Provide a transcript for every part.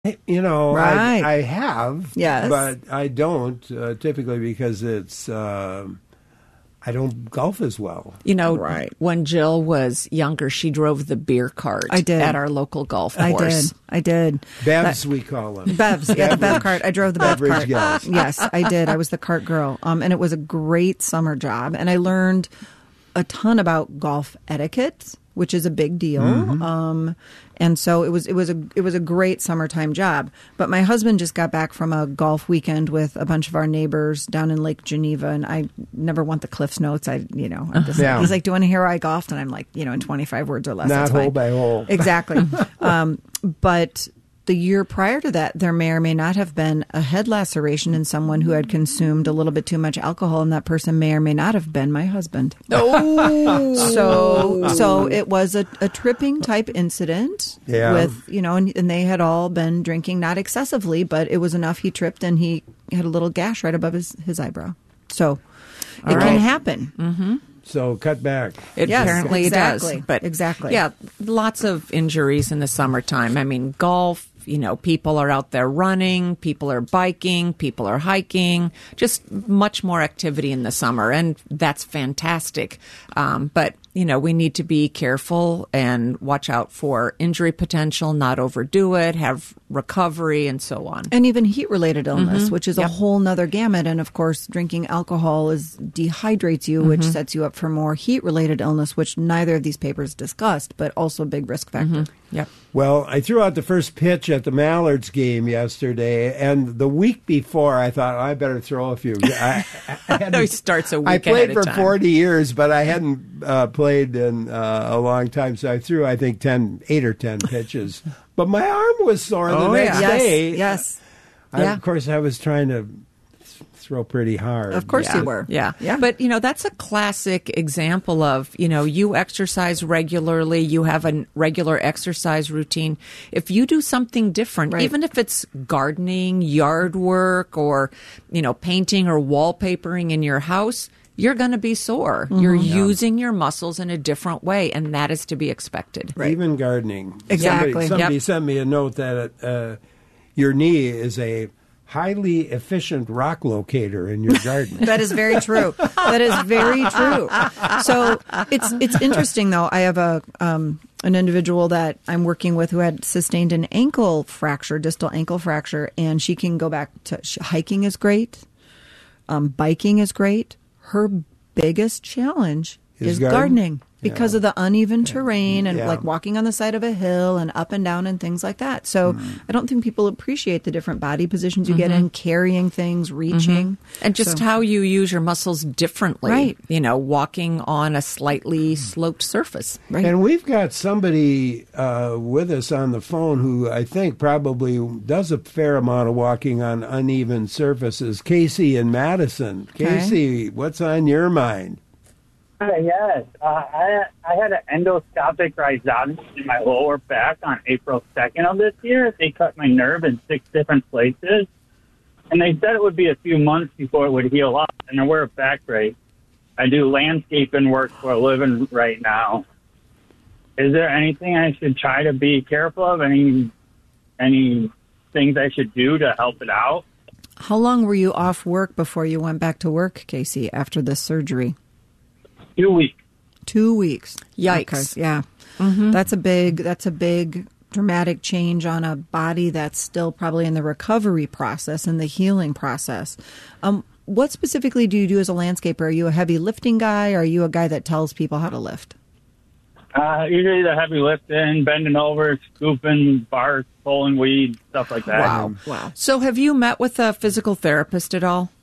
Right. I have, Yes. but I don't typically because it's I don't golf as well. Right. When Jill was younger, she drove the beer cart I did. at our local golf course. I did. Bevs, we call them. Bevs, yeah, the Bev cart. I drove the Bev Beverage cart. gals. Yes, I did. I was the cart girl, and it was a great summer job. And I learned a ton about golf etiquette, which is a big deal. And so it was a great summertime job. But my husband just got back from a golf weekend with a bunch of our neighbors down in Lake Geneva, and I never want the Cliffs Notes. I'm just Yeah. he's like, "Do you want to hear how I golfed?" And I'm like, in 25 words or less. Not that's hole fine. by hole. Exactly. But the year prior to that, there may or may not have been a head laceration in someone who had consumed a little bit too much alcohol, and that person may or may not have been my husband. So it was a tripping type incident with, and they had all been drinking, not excessively, but it was enough. He tripped and he had a little gash right above his eyebrow. So it can happen. Mm-hmm. So cut back. It Yes, apparently exactly, does. But exactly. Yeah, lots of injuries in the summertime. I mean, golf, people are out there running, people are biking, people are hiking, just much more activity in the summer. And that's fantastic. But we need to be careful and watch out for injury potential, not overdo it, have recovery, and so on. And even heat-related illness, which is a whole nother gamut. And, of course, drinking alcohol dehydrates you, which sets you up for more heat-related illness, which neither of these papers discussed, but also a big risk factor. Yep. Well, I threw out the first pitch at the Mallards game yesterday, and the week before I thought, I better throw a few. He starts a week I played ahead of for time. 40 years, but I hadn't played in a long time, so I threw, I think, 8 or 10 pitches. But my arm was sore the next day. Yes. Of course, I was trying to throw pretty hard. Of course you were. Yeah. But, that's a classic example of, you exercise regularly, you have a regular exercise routine. If you do something different, even if it's gardening, yard work, or, painting or wallpapering in your house, you're going to be sore. You're using your muscles in a different way, and that is to be expected. Even gardening. Exactly. Somebody sent me a note that your knee is a highly efficient rock locator in your garden. That is very true. That is very true. So it's interesting, though. I have an individual that I'm working with who had sustained an ankle fracture, distal ankle fracture, and she can go back to hiking is great. Biking is great. Her biggest challenge is gardening. Because of the uneven terrain and like walking on the side of a hill and up and down and things like that. So I don't think people appreciate the different body positions you get in, carrying things, reaching. And just how you use your muscles differently. Right. Walking on a slightly sloped surface. Right. And we've got somebody with us on the phone who I think probably does a fair amount of walking on uneven surfaces. Casey in Madison. Casey, what's on your mind? Yes. I had an endoscopic rhizotomy in my lower back on April 2nd of this year. They cut my nerve in 6 different places. And they said it would be a few months before it would heal up. And I wear a back brace. I do landscaping work for a living right now. Is there anything I should try to be careful of? Any things I should do to help it out? How long were you off work before you went back to work, Casey, after this surgery? 2 weeks. 2 weeks. Yikes. Okay. Yeah. That's a big dramatic change on a body that's still probably in the recovery process and the healing process. What specifically do you do as a landscaper? Are you a heavy lifting guy, or are you a guy that tells people how to lift? Usually the heavy lifting, bending over, scooping, bark, pulling weeds, stuff like that. Wow. So have you met with a physical therapist at all?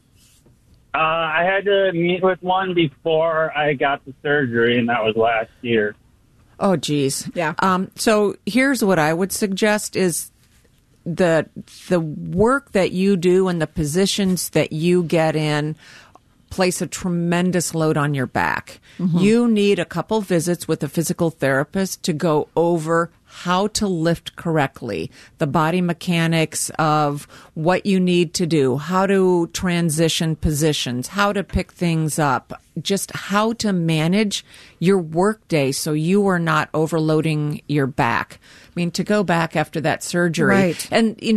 I had to meet with one before I got the surgery, and that was last year. Oh, geez. Yeah. So here's what I would suggest is the work that you do and the positions that you get in place a tremendous load on your back. You need a couple visits with a physical therapist to go over how to lift correctly, the body mechanics of what you need to do, how to transition positions, how to pick things up, just how to manage your workday so you are not overloading your back. I mean, to go back after that surgery. Right. And,